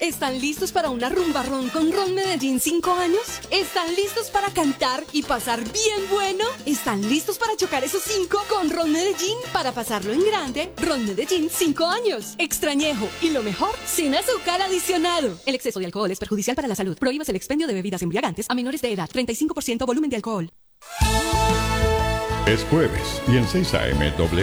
¿Están listos para una rumba ron con Ron Medellín 5 años? ¿Están listos para cantar y pasar bien bueno? ¿Están listos para chocar esos 5 con Ron Medellín para pasarlo en grande? Ron Medellín 5 años. Extrañejo y lo mejor, sin azúcar adicionado. El exceso de alcohol es perjudicial para la salud. Prohíbas el expendio de bebidas embriagantes a menores de edad. 35% volumen de alcohol. Es jueves y en 6 AM